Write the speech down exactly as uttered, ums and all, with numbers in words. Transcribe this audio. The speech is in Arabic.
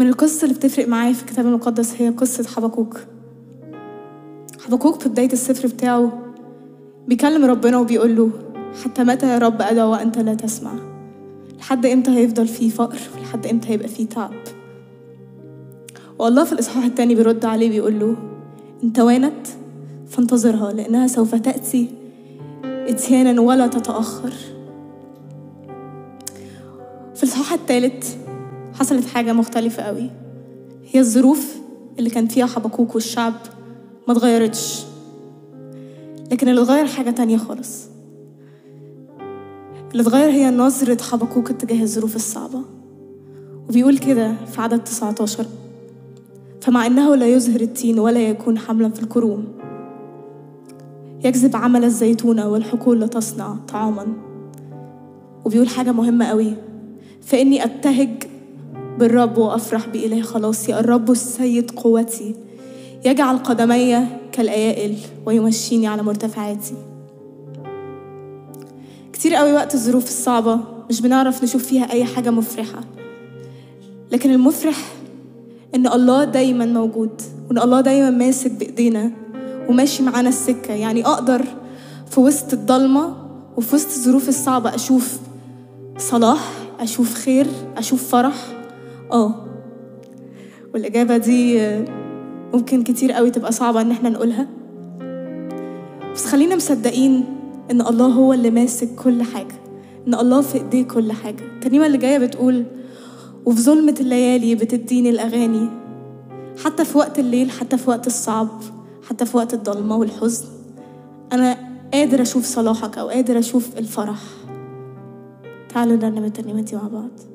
من القصص اللي بتفرق معايا في الكتاب المقدس هي قصة حبقوق. حبقوق في بداية السفر بتاعه بيكلم ربنا وبيقول له: حتى متى يا رب أدعو وأنت لا تسمع؟ لحد إمتى هيفضل فيه فقر؟ ولحد إمتى هيبقى فيه تعب؟ والله في الإصحاح الثاني بيرد عليه بيقول له: إن توانت فانتظرها لأنها سوف تأتي إتيانا ولا تتأخر. في الإصحاح الثالث حصلت حاجة مختلفة قوي، هي الظروف اللي كان فيها حبقوق والشعب ما اتغيرتش، لكن اللي اتغير حاجة تانية خالص. اللي اتغير هي نظرة حبقوق اتجاه الظروف الصعبة. وبيقول كده في عدد تسعة عشر: فمع أنه لا يزهر التين ولا يكون حملا في الكروم، يجذب عمل الزيتونة والحقول لتصنع طعاما. وبيقول حاجة مهمة قوي: فإني أبتهج بالرب وأفرح بإله خلاصي، الرب السيد قوتي، يجعل قدمي كالأيائل ويمشيني على مرتفعاتي. كتير قوي وقت الظروف الصعبة مش بنعرف نشوف فيها أي حاجة مفرحة، لكن المفرح إن الله دايما موجود، وإن الله دايما ماسك بإيدينا وماشي معانا السكة. يعني أقدر في وسط الضلمة وفي وسط الظروف الصعبة أشوف صلاح، أشوف خير، أشوف فرح. آه والإجابة دي ممكن كتير قوي تبقى صعبة إن احنا نقولها، بس خلينا مصدقين إن الله هو اللي ماسك كل حاجة، إن الله في إيديه كل حاجة. الترنيمة اللي جاية بتقول: وفي ظلمة الليالي بتديني الأغاني، حتى في وقت الليل، حتى في وقت الصعب، حتى في وقت الضلمة والحزن، أنا قادر أشوف صلاحك أو قادر أشوف الفرح. تعالوا نرنم الترنيمة دي مع بعض.